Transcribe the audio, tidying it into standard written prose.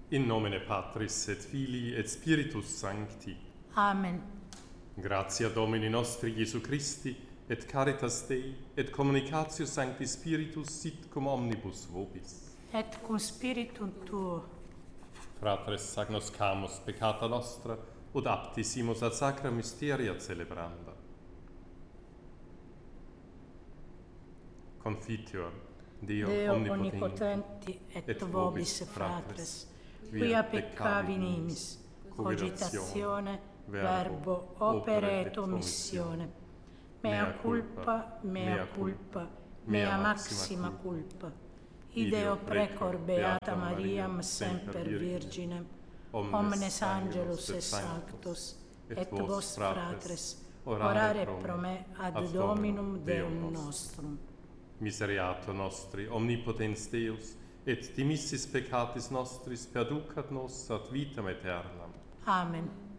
In nomine Patris et Filii et Spiritus Sancti. Amen. Gratia Domini nostri Iesu Christi, et caritas Dei, et communicatio Sancti Spiritus sit cum omnibus vobis. Et cum spiritum tuo. Fratres agnoscamus peccata nostra, ut apti simus ad sacra mysteria celebranda. Confiteor, Deo omnipotenti et vobis fratres, quia peccavi nimis, cogitatione, verbo, opere et omissione. Mea culpa, mea culpa, mea maxima culpa. Ideo precor beata Mariam semper Virginem, omnes angelus et sanctos, et vos fratres, orare pro me ad Dominum Deum nostrum. Misereatur nostri, omnipotens Deus, et dimissis peccatis nostris perducat nos ad vitam aeternam. Amen.